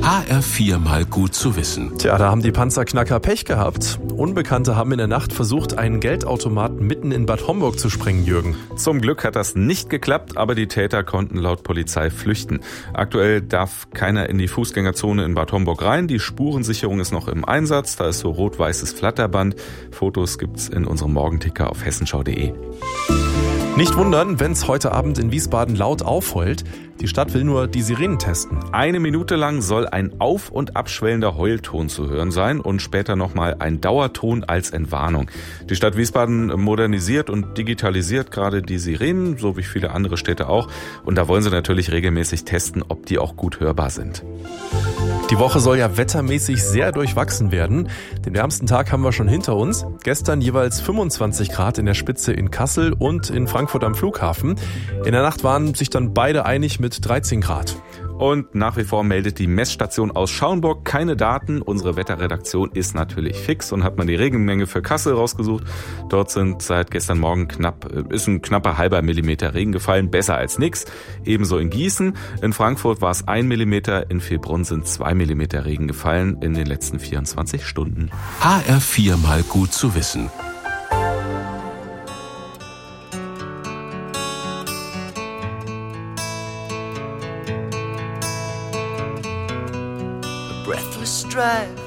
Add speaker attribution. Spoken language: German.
Speaker 1: HR4 mal gut zu wissen.
Speaker 2: Tja, da haben die Panzerknacker Pech gehabt. Unbekannte haben in der Nacht versucht, einen Geldautomaten mitten in Bad Homburg zu sprengen, Jürgen.
Speaker 3: Zum Glück hat das nicht geklappt, aber die Täter konnten laut Polizei flüchten. Aktuell darf keiner in die Fußgängerzone in Bad Homburg rein. Die Spurensicherung ist noch im Einsatz. Da ist so rot-weißes Flatterband. Fotos gibt's in unserem Morgenticker auf hessenschau.de.
Speaker 2: Nicht wundern, wenn es heute Abend in Wiesbaden laut aufheult. Die Stadt will nur die Sirenen testen.
Speaker 3: 1 Minute lang soll ein auf- und abschwellender Heulton zu hören sein und später nochmal ein Dauerton als Entwarnung. Die Stadt Wiesbaden modernisiert und digitalisiert gerade die Sirenen, so wie viele andere Städte auch. Und da wollen sie natürlich regelmäßig testen, ob die auch gut hörbar sind.
Speaker 2: Die Woche soll ja wettermäßig sehr durchwachsen werden. Den wärmsten Tag haben wir schon hinter uns. Gestern jeweils 25 Grad in der Spitze in Kassel und in Frankfurt am Flughafen. In der Nacht waren sich dann beide einig mit 13 Grad.
Speaker 3: Und nach wie vor meldet die Messstation aus Schaumburg keine Daten. Unsere Wetterredaktion ist natürlich fix und hat man die Regenmenge für Kassel rausgesucht. Dort sind seit gestern Morgen ein knapper halber Millimeter Regen gefallen, besser als nix. Ebenso in Gießen. In Frankfurt war es 1 Millimeter, in Vilbronn sind 2 Millimeter Regen gefallen in den letzten 24 Stunden.
Speaker 1: HR4 mal gut zu wissen.
Speaker 4: Breathless drive